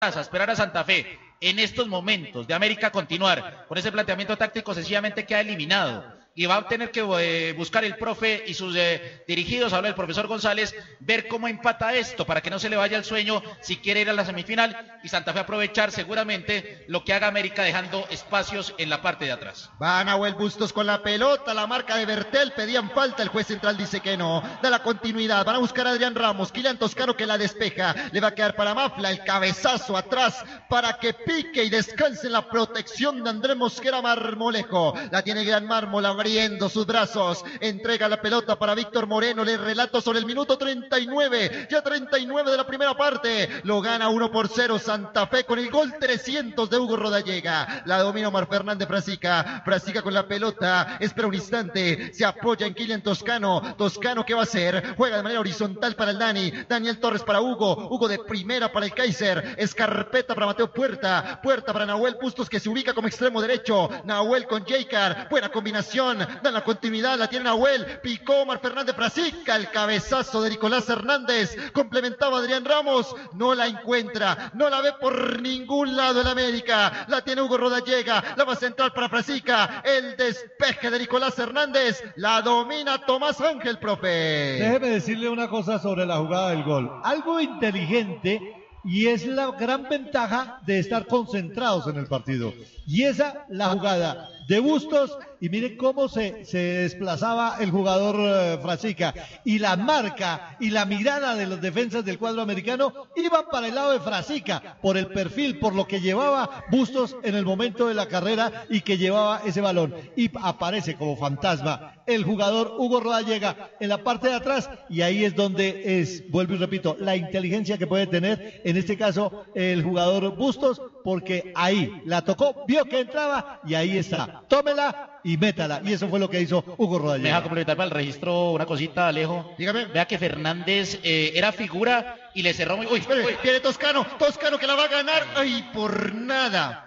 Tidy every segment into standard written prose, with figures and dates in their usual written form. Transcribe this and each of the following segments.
a esperar a Santa Fe. En estos momentos de América continuar con ese planteamiento táctico sencillamente queda eliminado y va a tener que buscar el profe y sus dirigidos, habla el profesor González, ver cómo empata esto para que no se le vaya el sueño si quiere ir a la semifinal y Santa Fe aprovechar seguramente lo que haga América dejando espacios en la parte de atrás. Va Nahuel Bustos con la pelota, la marca de Bertel, pedían falta, el juez central dice que no, da la continuidad, van a buscar a Adrián Ramos, Kylian Toscano que la despeja, le va a quedar para Mafla, el cabezazo atrás para que pique y descanse en la protección de Andrés Mosquera Marmolejo, la tiene Gran Mármol abriendo sus brazos, entrega la pelota para Víctor Moreno, le relato sobre el minuto 39, ya 39 de la primera parte, lo gana 1-0 Santa Fe con el gol 300 de Hugo Rodallega, la domina Omar Fernández Frasica con la pelota, espera un instante, se apoya en Kylian Toscano, Toscano ¿qué va a hacer? Juega de manera horizontal para el Daniel Torres para Hugo de primera para el Kaiser, Escarpeta para Mateo Puerta para Nahuel Bustos que se ubica como extremo derecho, Nahuel con Jaycar, buena combinación, dan la continuidad, la tiene Nahuel, picó Omar Fernández Frasica, el cabezazo de Nicolás Hernández, complementaba Adrián Ramos, no la encuentra, no la ve por ningún lado el América, la tiene Hugo Rodallega, la va a centrar para Frasica, el despeje de Nicolás Hernández, la domina Tomás Ángel, profe. Déjeme decirle una cosa sobre la jugada del gol, algo inteligente y es la gran ventaja de estar concentrados en el partido, y esa la jugada de Bustos, y miren cómo se desplazaba el jugador Frasica, y la marca y la mirada de los defensas del cuadro americano iban para el lado de Frasica, por el perfil, por lo que llevaba Bustos en el momento de la carrera y que llevaba ese balón, y aparece como fantasma el jugador Hugo Rodallega en la parte de atrás, y ahí es donde vuelvo y repito, la inteligencia que puede tener, en este caso, el jugador Bustos, porque ahí la tocó, vio que entraba, y ahí está, tómela y métala, y eso fue lo que hizo Hugo Rodallega. Me deja complementar para el registro una cosita, Alejo. Dígame. Vea que Fernández era figura y le cerró muy... Uy, viene Toscano que la va a ganar, ay, por nada,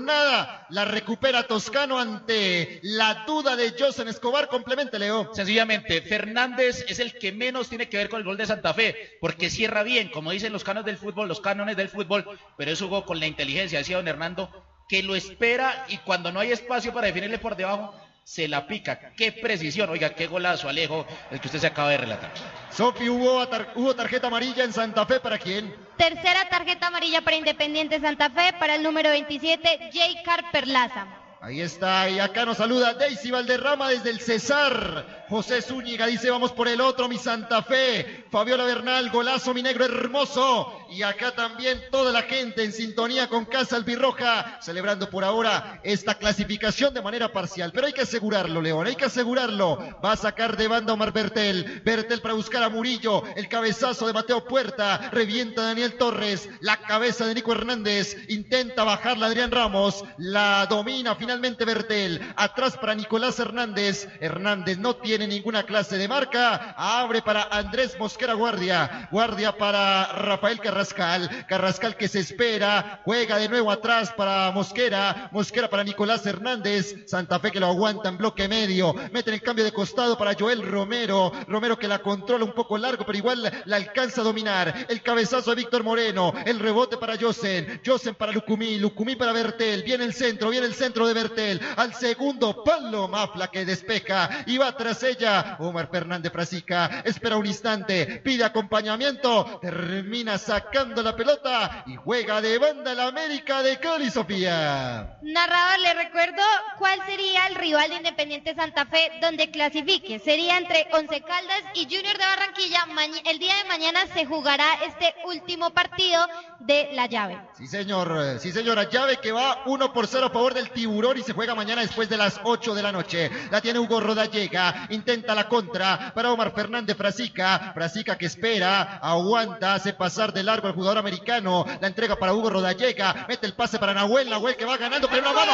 la recupera Toscano ante la duda de Josen Escobar, complemente Leo. Sencillamente, Fernández es el que menos tiene que ver con el gol de Santa Fe, porque cierra bien, como dicen los cánones del fútbol, pero es Hugo con la inteligencia, decía don Hernando, que lo espera y cuando no hay espacio para definirle por debajo, se la pica. Qué precisión, oiga, qué golazo, Alejo, el que usted se acaba de relatar. Sofi, hubo tarjeta amarilla en Santa Fe, ¿para quién? Tercera tarjeta amarilla para Independiente Santa Fe, para el número 27, Jaycar Perlaza. Ahí está, y acá nos saluda Daisy Valderrama desde el Cesar. José Zúñiga dice, vamos por el otro, mi Santa Fe. Fabiola Bernal, golazo, mi negro hermoso. Y acá también toda la gente en sintonía con Casa Albirroja, celebrando por ahora esta clasificación de manera parcial. Pero hay que asegurarlo, León, hay que asegurarlo. Va a sacar de banda Omar Bertel para buscar a Murillo. El cabezazo de Mateo Puerta, revienta Daniel Torres. La cabeza de Nico Hernández, intenta bajarla Adrián Ramos. La domina finalmente Bertel. Atrás para Nicolás Hernández. Hernández no tiene ninguna clase de marca, abre para Andrés Mosquera Guardia para Rafael Carrascal que se espera, juega de nuevo atrás para Mosquera para Nicolás Hernández, Santa Fe que lo aguanta en bloque medio, mete el cambio de costado para Joel Romero que la controla un poco largo, pero igual la alcanza a dominar, el cabezazo de Víctor Moreno, el rebote para Josen para Lucumí para Bertel, viene el centro de Bertel, al segundo palo, Mafla que despeja, y va tras ella Omar Fernández Frasica, espera un instante, pide acompañamiento, termina sacando la pelota y juega de banda el América de Cali, Sofía. Narrador, le recuerdo cuál sería el rival de Independiente Santa Fe donde clasifique, sería entre Once Caldas y Junior de Barranquilla. El día de mañana se jugará este último partido de la llave. Sí señora, llave que va 1-0 a favor del Tiburón y se juega mañana después de las 8 de la noche. La tiene Hugo Rodallega, intenta la contra para Omar Fernández Frasica que espera, aguanta, hace pasar de largo al jugador americano, la entrega para Hugo Rodallega, mete el pase para Nahuel que va ganando, pero la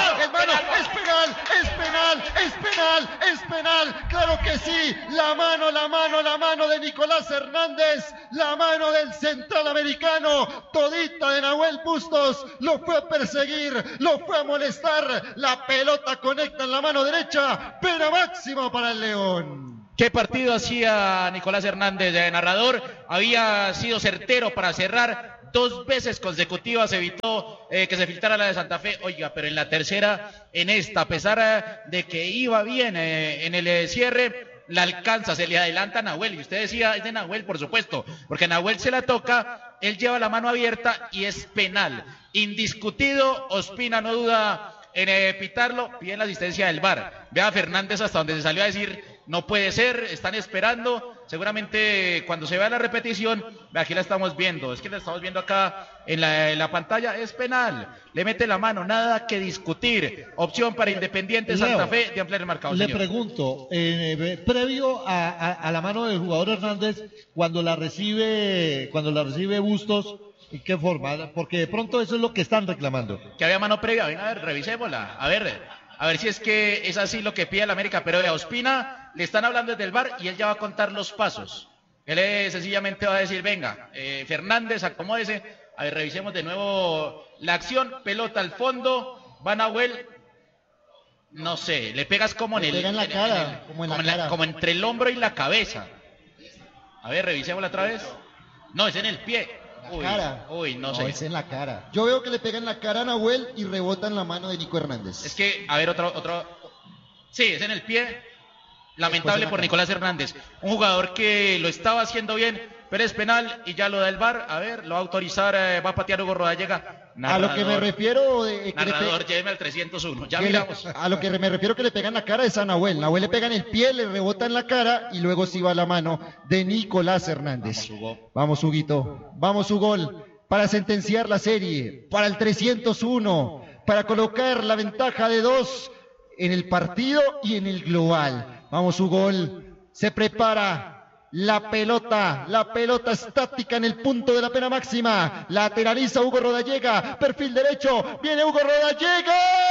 es penal, claro que sí, la mano de Nicolás Hernández, la mano del central americano, todita de Nahuel Bustos, lo fue a perseguir, lo fue a molestar, la pelota conecta en la mano derecha, pena máxima para el León. ¿Qué partido hacía Nicolás Hernández de narrador? Había sido certero para cerrar 2 veces consecutivas evitó que se filtrara la de Santa Fe. Oiga, pero en la tercera, en esta, a pesar de que iba bien en el cierre, la alcanza, se le adelanta a Nahuel. Y usted decía, es de Nahuel, por supuesto, porque Nahuel se la toca, él lleva la mano abierta y es penal. Indiscutido, Ospina no duda en pitarlo, pide la asistencia del VAR. Vea a Fernández hasta donde se salió a decir, no puede ser, están esperando. Seguramente cuando se vea la repetición, aquí la estamos viendo, es que la estamos viendo acá en la pantalla, es penal, le mete la mano, nada que discutir. Opción para Independiente Santa Fe de ampliar el marcador. Le señor. pregunto, previo a la mano del jugador Hernández, cuando la recibe Bustos, ¿y qué forma? Porque de pronto eso es lo que están reclamando. Que había mano previa, ven a ver, revisémosla, a ver si es que es así lo que pide el América, pero a Ospina le están hablando desde el VAR y él ya va a contar los pasos. Él sencillamente va a decir, venga, Fernández, acomódese, a ver, revisemos de nuevo la acción, pelota al fondo, va Nahuel, no sé, le pegas como en la cara, como entre el hombro y la cabeza. A ver, revisémosla otra vez. No, es en el pie. Uy, no sé. Es en la cara. Yo veo que le pega en la cara a Nahuel y rebota en la mano de Nico Hernández. Es que, a ver, otro. Sí, es en el pie. Lamentable por Nicolás Hernández. Un jugador que lo estaba haciendo bien, pero es penal y ya lo da el VAR. A ver, lo va a autorizar, va a patear Hugo Rodallega. Narrador, a lo que me refiero... narrador, lléveme al 301. Ya miramos. A lo que me refiero que le pega en la cara es a Nahuel. Nahuel le pega en el pie, le rebota en la cara y luego sí va la mano de Nicolás Hernández. Vamos, Huguito. Vamos, Hugo. Para sentenciar la serie, para el 301, para colocar la ventaja de 2 en el partido y en el global. Vamos, Hugo. Se prepara la pelota estática en el punto de la pena máxima. Lateraliza Hugo Rodallega, perfil derecho. Viene Hugo Rodallega.